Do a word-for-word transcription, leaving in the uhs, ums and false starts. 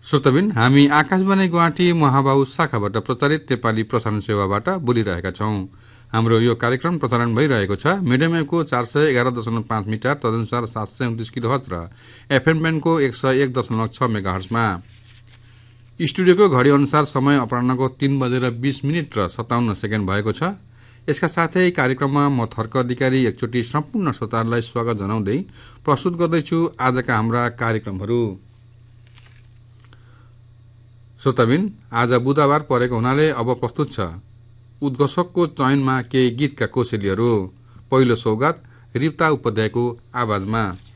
श्रोताबिन, हामी आकाशवाणी गुवाहाटी महाबाहु शाखाबाट प्रचारित नेपाली प्रसारण सेवाबाट बोलिरहेका छौं। हाम्रो यो कार्यक्रम प्रसारण भइरहेको छ मिडियम वेभको चार सय एघार दशमलव पाँच मिटर तदनुसार सात सय उन्तिस किलोहर्ज र एफएम ब्यान्डको एक सय एक दशमलव छ मेगाहर्जमा। स्टुडियोको घडी अनुसार समय अपराह्नको तीन बजेर बीस मिनट र सत्ताउन्न सेकेन्ड भएको छ। यसका साथै कार्यक्रममा म थर्क अधिकारी एकचोटि सम्पूर्ण श्रोताहरूलाई स्वागत जनाउँदै प्रस्तुत गर्दैछु आजका हाम्रा कार्यक्रमहरू। श्रोताबिन, आज बुधबार परेको हुनाले अब प्रस्तुत छ उद्घोषकको चयनमा केही गीतका कोसेलीहरू। पहिलो सौगात रिप्ता उपाध्यायको आवाजमा।